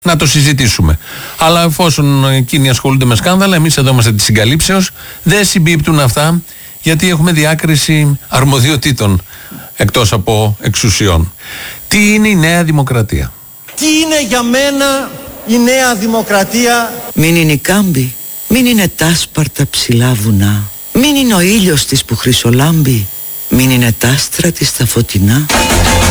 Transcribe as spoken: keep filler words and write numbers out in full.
να το συζητήσουμε. Αλλά εφόσον εκείνοι ασχολούνται με σκάνδαλα, εμείς εδώ είμαστε της συγκαλύψεως, δεν συμπίπτουν αυτά, γιατί έχουμε διάκριση αρμοδιοτήτων εκτός από εξουσιών. Τι είναι η Νέα Δημοκρατία? Τι είναι για μένα η Νέα Δημοκρατία? Μην είναι η κάμπη, μην είναι τάσπαρτα ψηλά βουνά, μην είναι ο ήλιος της που χρυσολάμπει, μην είναι τ' άστρα της τα φωτεινά.